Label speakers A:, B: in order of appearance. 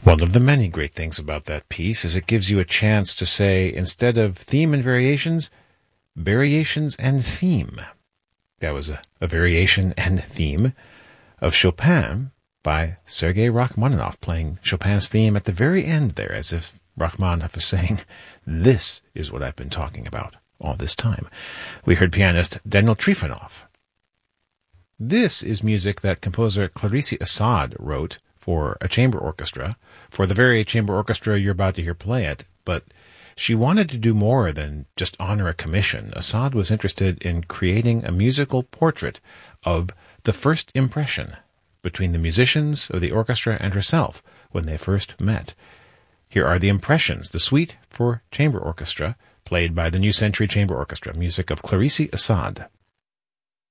A: One of the many great things about that piece is it gives you a chance to say, instead of theme and variations, variations and theme. That was a variation and theme of Chopin by Sergei Rachmaninoff, playing Chopin's theme at the very end there, as if Rachmaninoff is saying, this is what I've been talking about all this time. We heard pianist Daniel Trifonov. This is music that composer Clarice Assad wrote for a chamber orchestra, for the very chamber orchestra you're about to hear play it, but she wanted to do more than just honor a commission. Assad was interested in creating a musical portrait of the first impression between the musicians of the orchestra and herself when they first met. Here are the impressions, the suite for chamber orchestra, played by the New Century Chamber Orchestra, music of Clarice Assad.